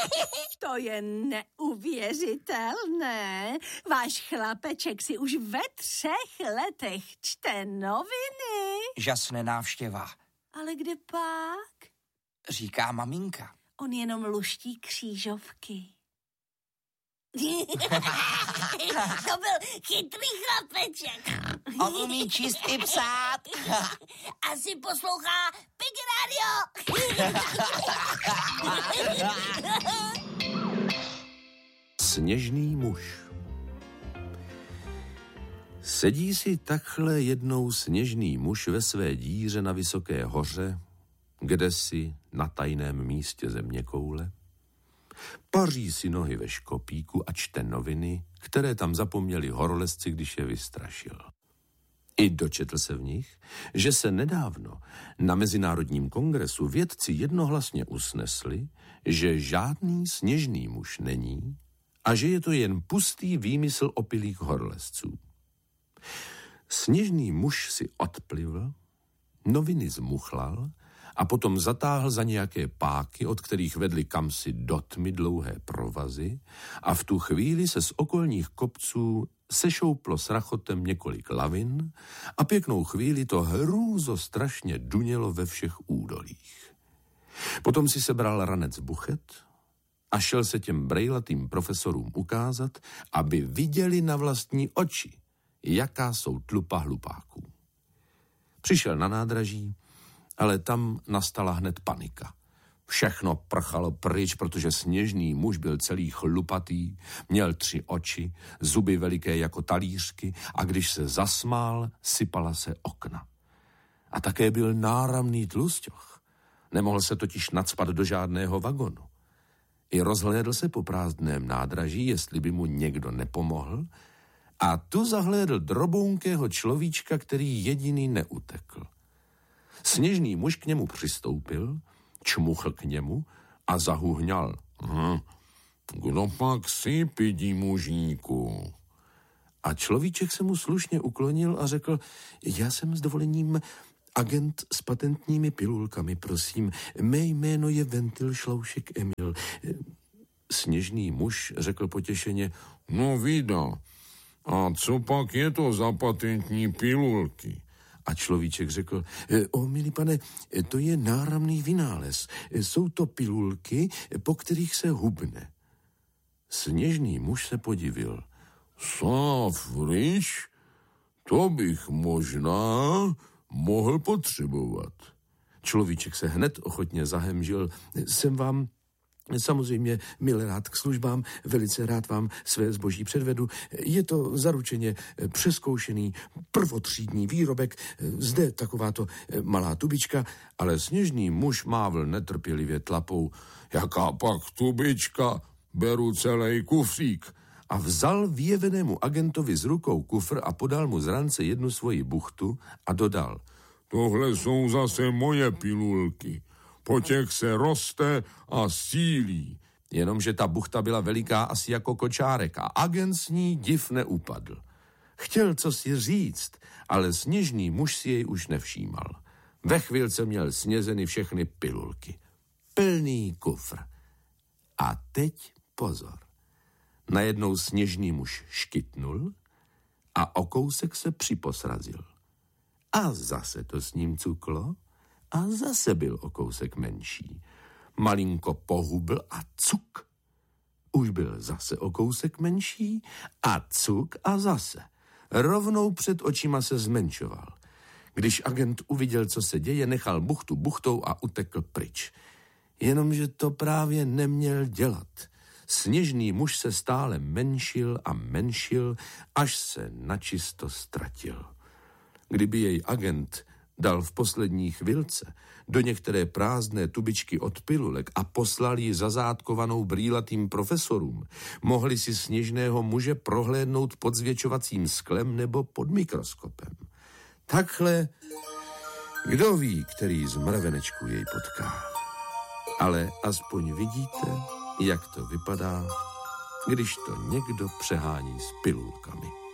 To je neuvěřitelné. Váš chlapeček si už ve 3 letech čte noviny. Žasne návštěva. Ale kde pak? Říká maminka. On jenom luští křížovky. To byl chytrý chlapeček. On umí číst i psát. Asi poslouchá Pig Radio. Sněžný muž. Sedí si takhle jednou sněžný muž ve své díře na vysoké hoře, kdesi na tajném místě zeměkoule. Paří si nohy ve škopíku a čte noviny, které tam zapomněli horolezci, když je vystrašil. I dočetl se v nich, že se nedávno na Mezinárodním kongresu vědci jednohlasně usnesli, že žádný sněžný muž není a že je to jen pustý výmysl opilých horolezců. Sněžný muž si odplivl, noviny zmuchlal a potom zatáhl za nějaké páky, od kterých vedly kamsi do tmy dlouhé provazy, a v tu chvíli se z okolních kopců sešouplo s rachotem několik lavin a pěknou chvíli to hrůzostrašně dunělo ve všech údolích. Potom si sebral ranec buchet a šel se těm brejlatým profesorům ukázat, aby viděli na vlastní oči, jaká jsou tlupa hlupáků. Přišel na nádraží, ale tam nastala hned panika. Všechno prchalo pryč, protože sněžný muž byl celý chlupatý, měl 3 oči, zuby veliké jako talířky a když se zasmál, sypala se okna. A také byl náramný tlusťoch. Nemohl se totiž nacpat do žádného vagonu. I rozhlédl se po prázdném nádraží, jestli by mu někdo nepomohl, a tu zahlédl drobounkého človíčka, který jediný neutekl. Sněžný muž k němu přistoupil, čmuchl k němu a zahuhňal. Kdo pak jsi, pidi mužníku? A človíček se mu slušně uklonil a řekl, já jsem s dovolením agent s patentními pilulkami, prosím. Mé jméno je Ventil Šloušek Emil. Sněžný muž řekl potěšeně, no vida, a co pak je to za patentní pilulky? A človíček řekl, milý pane, to je náramný vynález. Jsou to pilulky, po kterých se hubne. Sněžný muž se podivil. Sáfriš? To bych možná mohl potřebovat. Človíček se hned ochotně zahemžil. Jsem vám samozřejmě milé rád k službám, velice rád vám své zboží předvedu. Je to zaručeně přezkoušený prvotřídní výrobek, zde takováto malá tubička, ale sněžný muž mávl netrpělivě tlapou. Jaká pak tubička? Beru celý kufřík. A vzal vyjevenému agentovi z rukou kufr a podal mu z rance jednu svoji buchtu a dodal. Tohle jsou zase moje pilulky. Po těch se roste a sílí. Jenomže ta buchta byla veliká asi jako kočárek a agent s ní div neupadl. Chtěl co si říct, ale sněžný muž si jej už nevšímal. Ve chvilce měl snězeny všechny pilulky. Plný kufr. A teď pozor. Najednou sněžný muž škytnul a o kousek se připosrazil. A zase to s ním cuklo a zase byl o kousek menší. Malinko pohubl a cuk. Už byl zase o kousek menší a cuk a zase. Rovnou před očima se zmenšoval. Když agent uviděl, co se děje, nechal buchtu buchtou a utekl pryč. Jenomže to právě neměl dělat. Sněžný muž se stále menšil a menšil, až se načisto ztratil. Kdyby jej agent dal v poslední chvilce do některé prázdné tubičky od pilulek a poslal ji zazátkovanou brýlatým profesorům, mohli si sněžného muže prohlédnout pod zvětšovacím sklem nebo pod mikroskopem. Takhle, kdo ví, který z mravenečků jej potká. Ale aspoň vidíte, jak to vypadá, když to někdo přehání s pilulkami.